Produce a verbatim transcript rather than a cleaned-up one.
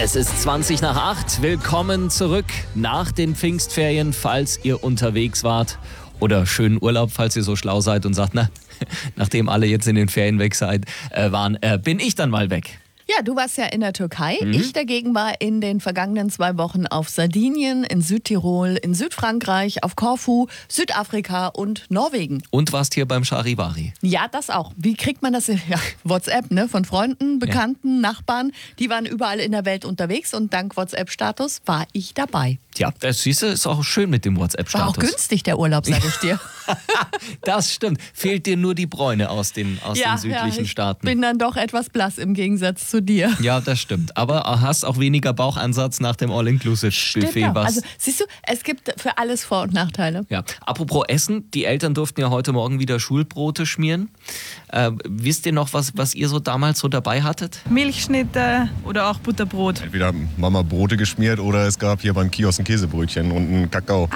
Es ist zwanzig nach acht. Willkommen zurück nach den Pfingstferien, falls ihr unterwegs wart. Oder schönen Urlaub, falls ihr so schlau seid und sagt, na, nachdem alle jetzt in den Ferien weg seid, äh, waren, äh, bin ich dann mal weg. Ja, du warst ja in der Türkei. Mhm. Ich dagegen war in den vergangenen zwei Wochen auf Sardinien, in Südtirol, in Südfrankreich, auf Korfu, Südafrika und Norwegen. Und warst hier beim Charivari. Ja, das auch. Wie kriegt man das? Ja, WhatsApp, ne? Von Freunden, Bekannten, ja. Nachbarn. Die waren überall in der Welt unterwegs und dank WhatsApp-Status war ich dabei. Ja, das siehst du, ist auch schön mit dem WhatsApp-Status. War auch günstig, der Urlaub, sag ich dir. Das stimmt. Fehlt dir nur die Bräune aus den, aus ja, den südlichen ja, ich Staaten. bin dann doch etwas blass im Gegensatz zu dir. Ja, das stimmt. Aber hast auch weniger Bauchansatz nach dem All-Inclusive-Buffet. Auch. Was Also siehst du, es gibt für alles Vor- und Nachteile. Ja. Apropos Essen, die Eltern durften ja heute Morgen wieder Schulbrote schmieren. Äh, wisst ihr noch, was, was ihr so damals so dabei hattet? Milchschnitte oder auch Butterbrot. Entweder Mama Brote geschmiert oder es gab hier beim Kiosk ein Käsebrötchen und einen Kakao.